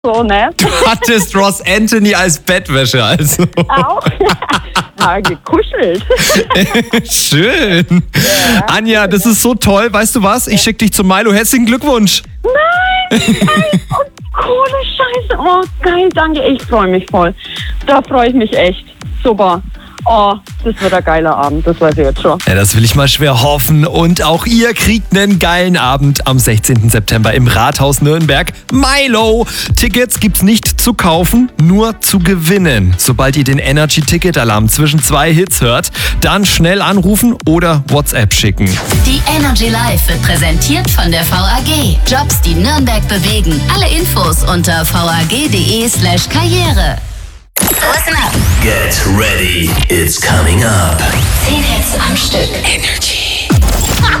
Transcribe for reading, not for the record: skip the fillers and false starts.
so, ne? Du hattest Ross Anthony als Bettwäsche, also. Auch. Ja, gekuschelt. Schön. Ja. Anja, das ist so toll. Weißt du was? Ich schicke dich zu Milo. Herzlichen Glückwunsch. Nein! Oh, coole Scheiße. Oh, geil, danke. Ich freue mich voll. Da freue ich mich echt. Super. Oh, das wird ein geiler Abend, das weiß ich jetzt schon. Ja, das will ich mal schwer hoffen. Und auch ihr kriegt einen geilen Abend am 16. September im Rathaus Nürnberg. Milo! Tickets gibt's nicht zu kaufen, nur zu gewinnen. Sobald ihr den Energy-Ticket-Alarm zwischen 2 Hits hört, dann schnell anrufen oder WhatsApp schicken. Die Energy Live wird präsentiert von der VAG. Jobs, die Nürnberg bewegen. Alle Infos unter vag.de/karriere. Listen up. Get ready, it's coming up. 10 Hits am Stück. Energy.